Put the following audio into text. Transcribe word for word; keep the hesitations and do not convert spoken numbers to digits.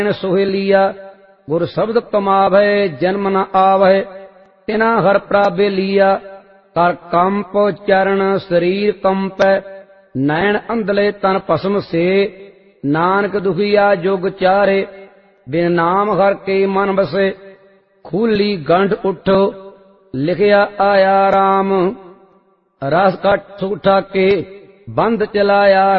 सुहेलिया गुर शब्द कमावै जन्म न आवै तिना हर प्राबे लिया कर कंप चरण शरीर कंपै नैन अंधले तन भस्म से नानक दुखिया जुग चारे बिन नाम हर के मन बसे खूली गंढ उठो लिखिया आया राम रस कट सुख ठाके बंद चलाया